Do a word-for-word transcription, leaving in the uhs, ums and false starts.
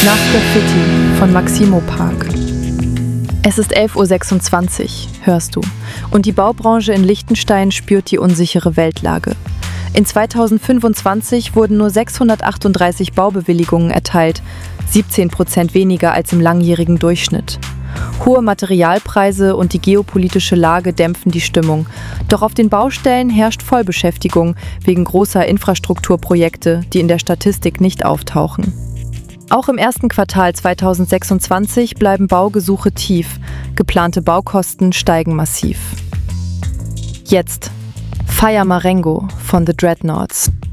Nach Graffiti von Maximo Park. Es ist elf Uhr sechsundzwanzig, hörst du, und die Baubranche in Liechtenstein spürt die unsichere Weltlage. In zweitausendfünfundzwanzig wurden nur sechshundertachtunddreißig Baubewilligungen erteilt, siebzehn Prozent weniger als im langjährigen Durchschnitt. Hohe Materialpreise und die geopolitische Lage dämpfen die Stimmung. Doch auf den Baustellen herrscht Vollbeschäftigung wegen großer Infrastrukturprojekte, die in der Statistik nicht auftauchen. Auch im ersten Quartal zweitausendsechsundzwanzig bleiben Baugesuche tief. Geplante Baukosten steigen massiv. Jetzt Fire Marengo von The Dreadnoughts.